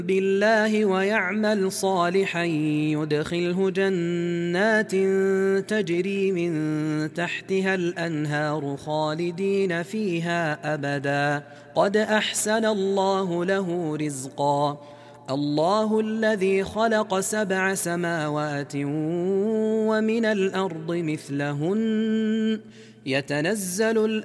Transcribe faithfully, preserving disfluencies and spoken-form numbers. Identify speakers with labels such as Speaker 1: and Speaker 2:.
Speaker 1: بالله ويعمل صالحا يدخله جنات تجري من تحتها الأنهار خالدين فيها أبدا قد أحسن الله له رزقا الله الذي خلق سبع سماوات ومن الأرض مثلهن يتنزل